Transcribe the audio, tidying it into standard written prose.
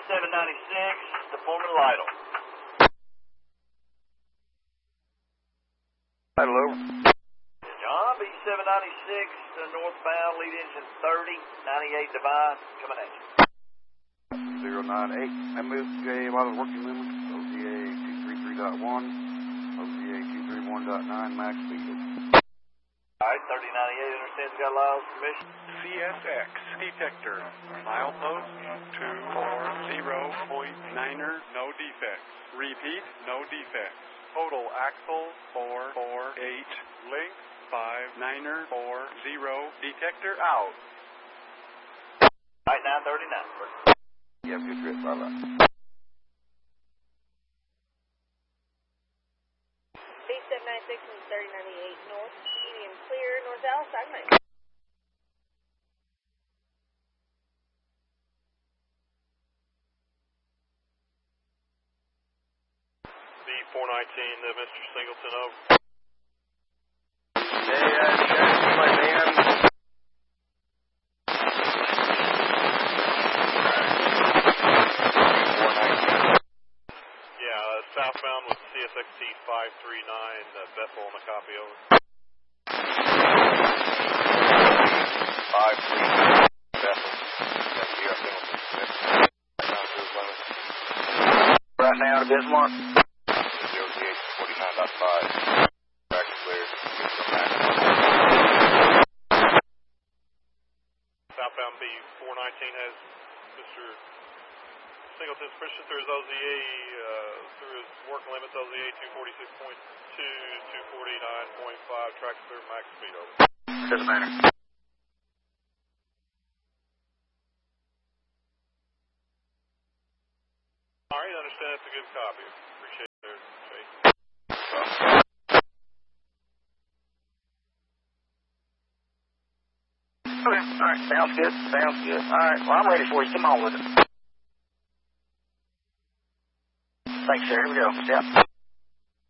B796, deployment Lytle. Lytle over. John, B796, northbound, lead engine 30, 98 Divine, coming at you. 098. I moved J, Lytle working limit, OZA 233.1, OZA 231.9, max speed. Alright, 3098, understands got Lyle's permission. CSX detector, milepost 240.9er, no defects. Repeat, no defects. Total axle 448, length 59er 40, detector out. Alright, 939. Yeah, good trip, bye-bye. B796 and 3098 north, medium clear, north-south, segment. B419, Mr. Singleton, over. Check my van. Southbound with CSXT 539, Bethel on the copy, over. 539, Bethel. Right now to Bismarck. 0G49.5. Track clear. Southbound B419 has Mr. Singleton's permission through his OZA, through his work limits, OZA 246.2, 249.5, track clear, max speed, over. Doesn't matter. Alright, understand that's a good copy. Appreciate it there, Chase. Okay, alright, sounds good, Alright, well, I'm ready for you, come on with it. Thanks, sir, here we go, yeah.